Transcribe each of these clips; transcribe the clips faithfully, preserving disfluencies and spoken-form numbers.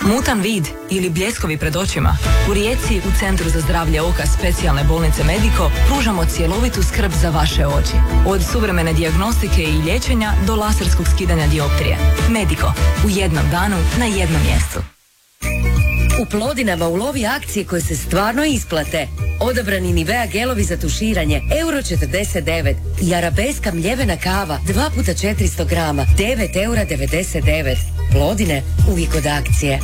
Mutan vid ili bljeskovi pred očima? U Rijeci, u Centru za zdravlje oka specijalne bolnice Mediko, pružamo cjelovitu skrb za vaše oči. Od suvremene dijagnostike i liječenja do laserskog skidanja dioptrije. Mediko, u jednom danu, na jednom mjestu. U Plodinama ulovi akcije koje se stvarno isplate. Odabrani Nivea gelovi za tuširanje, euro četrdeset devet. I arabeska mljevena kava, dva puta četiristo grama, devet eura devedeset devet. Plodine, uvijek od akcije.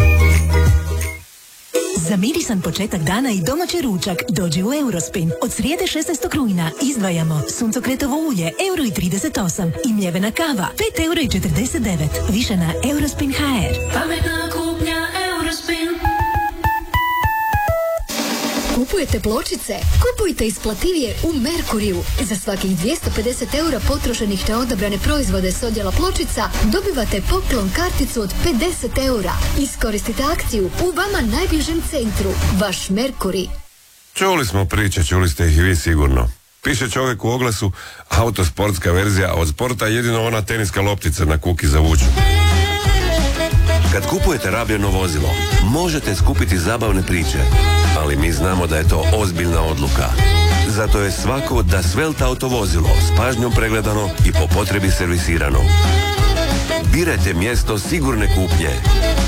Za mirisan početak dana i domaći ručak dođi u Eurospin. Od srijede šesnaestog rujna izdvajamo suncokretovo ulje euro trideset osam i mljevena kava pet eura četrdeset devet. Više na Eurospin točka ha er. Pametna kupnja Eurospin. Kupujete pločice? Kupujte isplativije u Merkuriju. Za svakih dvjesto pedeset eura potrošenih na odabrane proizvode s odjela pločica dobivate poklon karticu od pedeset eura. Iskoristite akciju u vama najbližem centru. Vaš Merkuri. Čuli smo priče, čuli ste ih i vi sigurno. Piše čovjek u oglasu, autosportska verzija, a od sporta jedino ona teniska loptica na kuki za vuču. Kad kupujete rabljeno vozilo, možete skupiti zabavne priče, ali mi znamo da je to ozbiljna odluka. Zato je svako Da Svelt auto vozilo s pažnjom pregledano i po potrebi servisirano. Birajte mjesto sigurne kupnje.